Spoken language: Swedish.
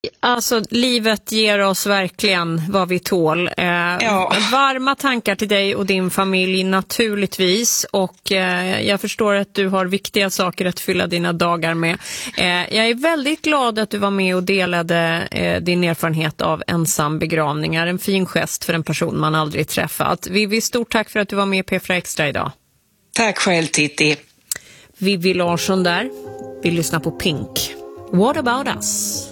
Alltså, livet ger oss verkligen vad vi tål. Varma tankar till dig och din familj naturligtvis. Och jag förstår att du har viktiga saker att fylla dina dagar med. Jag är väldigt glad att du var med och delade din erfarenhet av ensambegravningar. En fin gest för en person man aldrig träffat. Vivi, stort tack för att du var med i P4 Extra idag. Tack själv, Titti. Vivi Larsson där. Vi lyssnar på Pink. What about us?